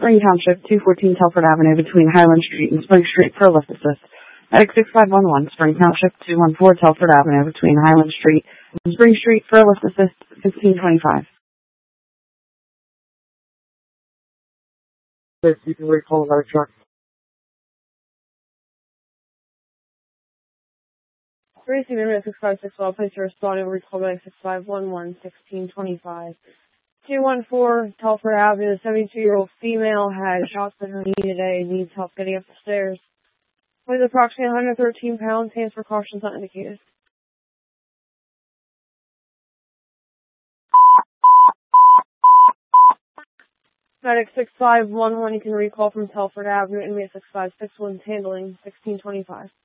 Spring Township, 214 Telford Avenue between Highland Street and Spring Street for a lift assist. Medic 6511, Spring Township, 214 Telford Avenue between Highland Street and Spring Street for a lift assist, 1525. You can recall our truck. Racing Internet 656, I'll place your responding recall back 6511, 1625. 214 Telford Avenue, a 72-year-old female had shots in her knee today, needs help getting up the stairs. Weighs approximately 113 pounds, hands precautions not indicated. Medic 6511, you can recall from Telford Avenue, inmate 6561, handling 1625.